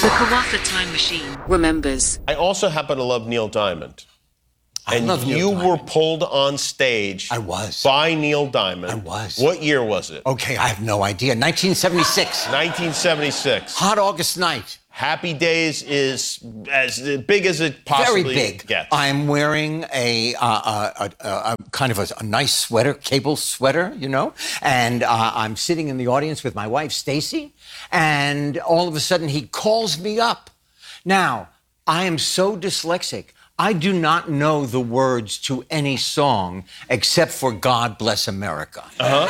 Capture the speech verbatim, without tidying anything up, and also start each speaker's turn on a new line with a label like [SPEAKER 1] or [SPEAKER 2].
[SPEAKER 1] The Kawatha Time Machine remembers.
[SPEAKER 2] I also happen to love Neil Diamond.
[SPEAKER 3] I
[SPEAKER 2] And
[SPEAKER 3] love Neil
[SPEAKER 2] you
[SPEAKER 3] Diamond.
[SPEAKER 2] were pulled on stage
[SPEAKER 3] I was.
[SPEAKER 2] by Neil Diamond.
[SPEAKER 3] I was.
[SPEAKER 2] What year was it?
[SPEAKER 3] Okay, I have no idea. nineteen seventy-six.
[SPEAKER 2] nineteen seventy-six.
[SPEAKER 3] Hot August night.
[SPEAKER 2] Happy Days is as big as it possibly
[SPEAKER 3] Very big.
[SPEAKER 2] gets.
[SPEAKER 3] I'm wearing a, uh, a, a, a kind of a, a nice sweater, cable sweater, you know, and uh, I'm sitting in the audience with my wife, Stacy, and all of a sudden he calls me up. Now, I am so dyslexic. I do not know the words to any song except for God Bless America.
[SPEAKER 2] Uh-huh.